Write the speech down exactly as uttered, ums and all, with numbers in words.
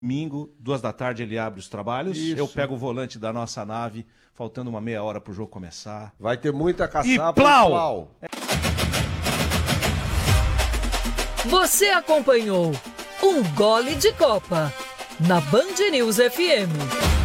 Domingo, duas da tarde, ele abre os trabalhos. Isso. Eu pego o volante da nossa nave, faltando uma meia hora pro jogo começar. Vai ter muita caçapa. E plau! E plau. Você acompanhou Um Gole de Copa na Band News F M.